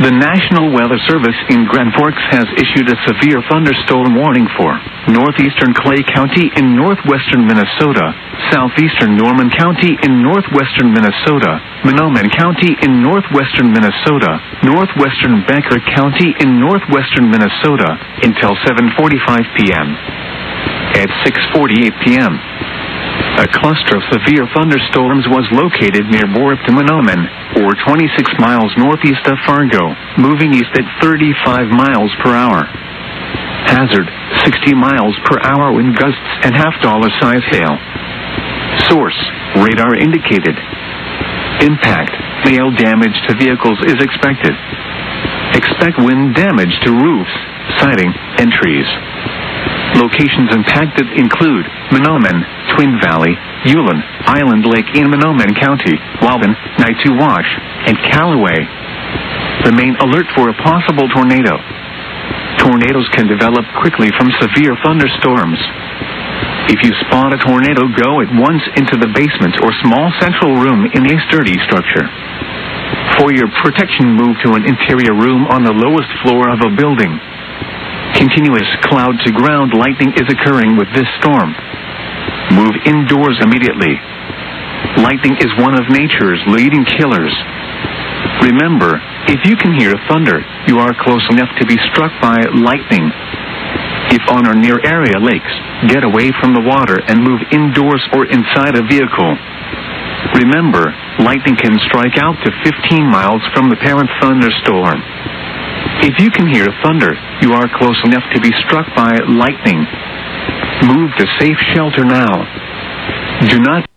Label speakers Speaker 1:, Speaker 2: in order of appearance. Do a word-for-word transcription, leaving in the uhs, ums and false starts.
Speaker 1: The National Weather Service in Grand Forks has issued a severe thunderstorm warning for northeastern Clay County in northwestern Minnesota, southeastern Norman County in northwestern Minnesota, Mahnomen County in northwestern Minnesota, northwestern Becker County in northwestern Minnesota, until seven forty-five p m At six forty-eight p m, a cluster of severe thunderstorms was located near Borupton, Mahnomen, or twenty-six miles northeast of Fargo, moving east at thirty-five miles per hour. Hazard, sixty miles per hour wind gusts and half-dollar size hail. Source, radar indicated. Impact, hail damage to vehicles is expected. Expect wind damage to roofs, siding, and trees. Locations impacted include Mahnomen, Twin Valley, Ulen, Island Lake in Mahnomen County, Walden, Nituwash, and Callaway. Remain alert for a possible tornado. Tornadoes can develop quickly from severe thunderstorms. If you spot a tornado, go at once into the basement or small central room in a sturdy structure. For your protection, move to an interior room on the lowest floor of a building. Continuous cloud-to-ground lightning is occurring with this storm. Move indoors immediately. Lightning is one of nature's leading killers. Remember, if you can hear thunder, you are close enough to be struck by lightning. If on or near area lakes, get away from the water and move indoors or inside a vehicle. Remember, lightning can strike out to fifteen miles from the parent thunderstorm. If you can hear thunder, you are close enough to be struck by lightning. Move to safe shelter now. Do not